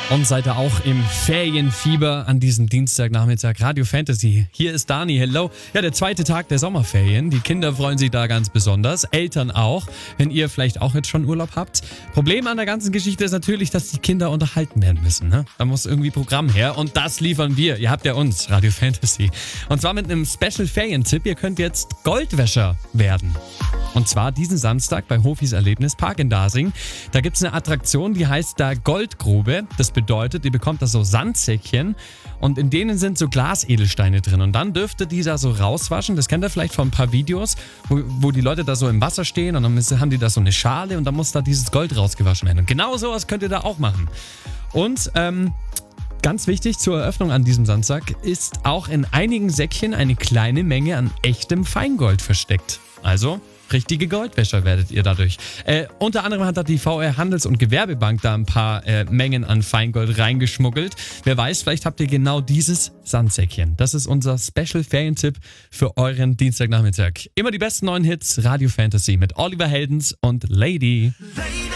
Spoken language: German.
Und seid ihr auch im Ferienfieber an diesem Dienstagnachmittag? Radio Fantasy. Hier ist Dani, hello. Ja, der zweite Tag der Sommerferien. Die Kinder freuen sich da ganz besonders. Eltern auch, wenn ihr vielleicht auch jetzt schon Urlaub habt. Problem an der ganzen Geschichte ist natürlich, dass die Kinder unterhalten werden müssen. Ne? Da muss irgendwie Programm her und das liefern wir. Ihr habt ja uns, Radio Fantasy. Und zwar mit einem Special-Ferientipp. Ihr könnt jetzt Goldwäscher werden. Und zwar diesen Samstag bei Hofis Erlebnispark in Dasing. Da gibt es eine Attraktion, die heißt da Goldgrube. Das bedeutet, ihr bekommt da so Sandsäckchen und in denen sind so Glasedelsteine drin. Und dann dürft ihr die da so rauswaschen. Das kennt ihr vielleicht von ein paar Videos, wo die Leute da so im Wasser stehen und dann haben die da so eine Schale und dann muss da dieses Gold rausgewaschen werden. Und genau sowas könnt ihr da auch machen. Und ganz wichtig zur Eröffnung an diesem Samstag ist auch in einigen Säckchen eine kleine Menge an echtem Feingold versteckt. Also richtige Goldwäscher werdet ihr dadurch. Unter anderem hat da die VR Handels- und Gewerbebank da ein paar Mengen an Feingold reingeschmuggelt. Wer weiß, vielleicht habt ihr genau dieses Sandsäckchen. Das ist unser Special-Ferientipp für euren Dienstagnachmittag. Immer die besten neuen Hits, Radio Fantasy mit Oliver Heldens und Lady.